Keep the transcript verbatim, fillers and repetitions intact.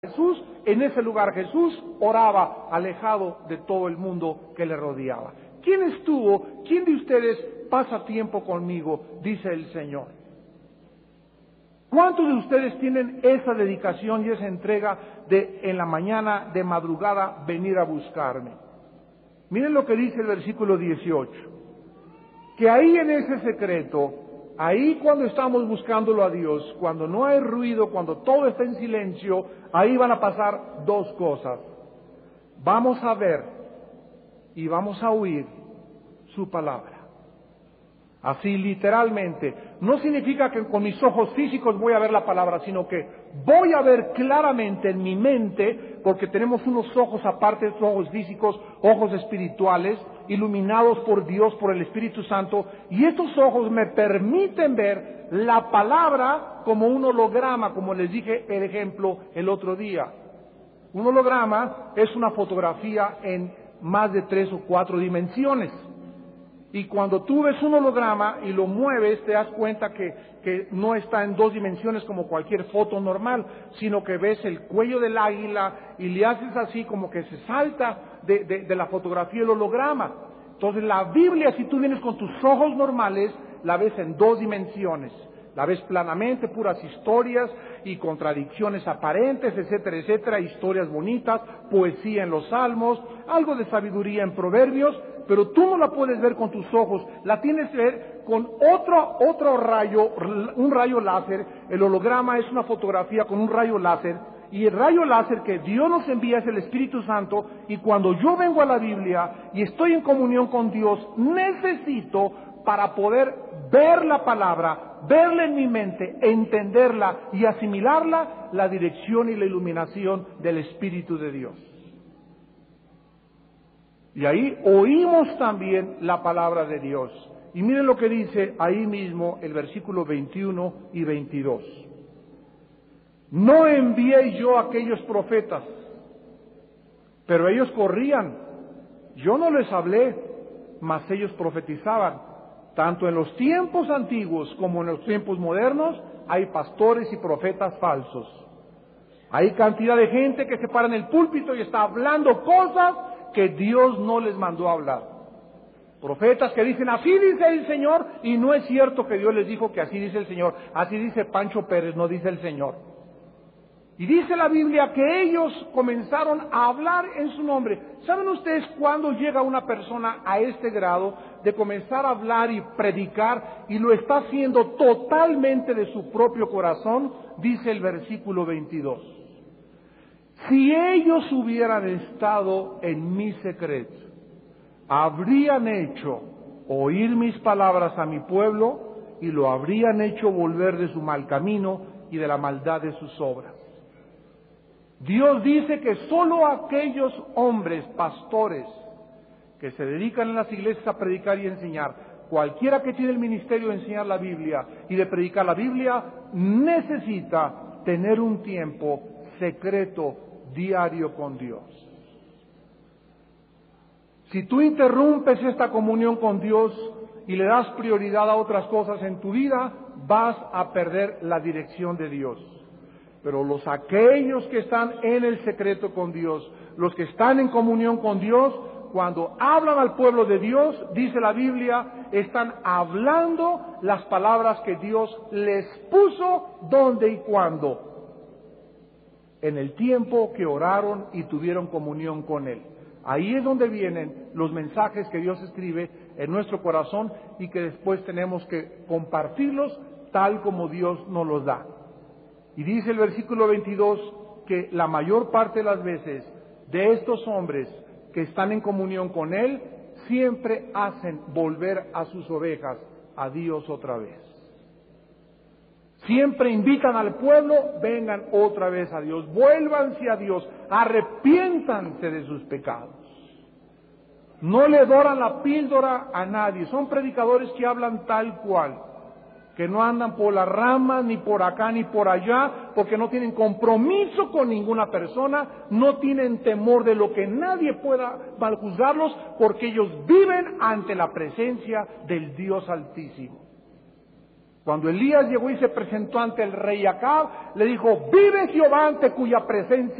Jesús, en ese lugar Jesús oraba alejado de todo el mundo que le rodeaba. ¿Quién estuvo? ¿Quién de ustedes pasa tiempo conmigo? Dice el Señor. ¿Cuántos de ustedes tienen esa dedicación y esa entrega de en la mañana, de madrugada, venir a buscarme? Miren lo que dice el versículo dieciocho. Que ahí en ese secreto, ahí cuando estamos buscándolo a Dios, cuando no hay ruido, cuando todo está en silencio, ahí van a pasar dos cosas. Vamos a ver y vamos a oír su palabra. Así literalmente. No significa que con mis ojos físicos voy a ver la palabra, sino que voy a ver claramente en mi mente, porque tenemos unos ojos aparte de esos ojos físicos, ojos espirituales, iluminados por Dios, por el Espíritu Santo, y estos ojos me permiten ver la palabra como un holograma, como les dije el ejemplo el otro día. Un holograma es una fotografía en más de tres o cuatro dimensiones. Y cuando tú ves un holograma y lo mueves, te das cuenta que, que no está en dos dimensiones como cualquier foto normal, sino que ves el cuello del águila y le haces así como que se salta de, de, de la fotografía el holograma. Entonces la Biblia, si tú vienes con tus ojos normales, la ves en dos dimensiones. La ves planamente, puras historias y contradicciones aparentes, etcétera, etcétera, historias bonitas, poesía en los salmos, algo de sabiduría en proverbios, pero tú no la puedes ver con tus ojos, la tienes que ver con otro, otro rayo, un rayo láser. El holograma es una fotografía con un rayo láser, y el rayo láser que Dios nos envía es el Espíritu Santo, y cuando yo vengo a la Biblia y estoy en comunión con Dios, necesito, para poder ver la palabra, verla en mi mente, entenderla y asimilarla, la dirección y la iluminación del Espíritu de Dios. Y ahí oímos también la palabra de Dios. Y miren lo que dice ahí mismo el versículo veintiuno y veintidós. No envié yo a aquellos profetas, pero ellos corrían. Yo no les hablé, mas ellos profetizaban. Tanto en los tiempos antiguos como en los tiempos modernos hay pastores y profetas falsos. Hay cantidad de gente que se para en el púlpito y está hablando cosas que Dios no les mandó a hablar. Profetas que dicen, así dice el Señor, y no es cierto que Dios les dijo que así dice el Señor. Así dice Pancho Pérez, no dice el Señor. Y dice la Biblia que ellos comenzaron a hablar en su nombre. ¿Saben ustedes cuándo llega una persona a este grado de comenzar a hablar y predicar y lo está haciendo totalmente de su propio corazón? Dice el versículo veintidós. Si ellos hubieran estado en mi secreto, habrían hecho oír mis palabras a mi pueblo y lo habrían hecho volver de su mal camino y de la maldad de sus obras. Dios dice que solo aquellos hombres, pastores, que se dedican en las iglesias a predicar y enseñar, cualquiera que tiene el ministerio de enseñar la Biblia y de predicar la Biblia, necesita tener un tiempo secreto, diario con Dios. Si tú interrumpes esta comunión con Dios y le das prioridad a otras cosas en tu vida, vas a perder la dirección de Dios. Pero los aquellos que están en el secreto con Dios, los que están en comunión con Dios, cuando hablan al pueblo de Dios, dice la Biblia, están hablando las palabras que Dios les puso, dónde y cuándo. En el tiempo que oraron y tuvieron comunión con Él. Ahí es donde vienen los mensajes que Dios escribe en nuestro corazón y que después tenemos que compartirlos tal como Dios nos los da. Y dice el versículo veintidós que la mayor parte de las veces de estos hombres que están en comunión con Él, siempre hacen volver a sus ovejas a Dios otra vez. Siempre invitan al pueblo, vengan otra vez a Dios, vuélvanse a Dios, arrepiéntanse de sus pecados. No le doran la píldora a nadie, son predicadores que hablan tal cual, que no andan por las ramas, ni por acá, ni por allá, porque no tienen compromiso con ninguna persona, no tienen temor de lo que nadie pueda maljuzgarlos, porque ellos viven ante la presencia del Dios Altísimo. Cuando Elías llegó y se presentó ante el rey Acab, le dijo, vive Jehová ante cuya presencia